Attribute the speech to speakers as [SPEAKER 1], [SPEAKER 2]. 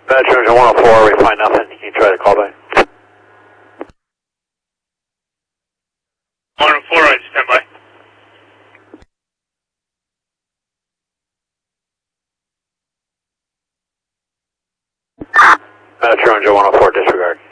[SPEAKER 1] Metro 104, we find nothing. Can you try to call back?
[SPEAKER 2] 104, right, stand by.
[SPEAKER 1] Metro 104, disregard.